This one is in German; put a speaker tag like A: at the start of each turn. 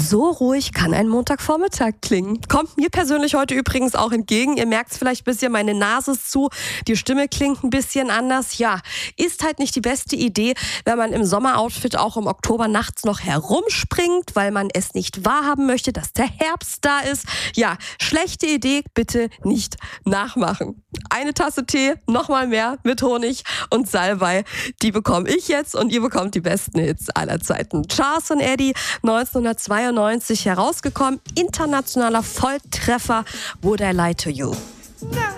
A: So ruhig kann ein Montagvormittag klingen. Kommt mir persönlich heute übrigens auch entgegen. Ihr merkt es vielleicht ein bisschen, meine Nase ist zu, die Stimme klingt ein bisschen anders. Ja, ist halt nicht die beste Idee, wenn man im Sommeroutfit auch im Oktober nachts noch herumspringt, weil man es nicht wahrhaben möchte, dass der Herbst da ist. Ja, schlechte Idee, bitte nicht nachmachen. Eine Tasse Tee, nochmal mehr mit Honig und Salbei, die bekomme ich jetzt und ihr bekommt die besten Hits aller Zeiten. Charles und Eddie, 1992 herausgekommen, internationaler Volltreffer, Would I Lie to You.
B: No.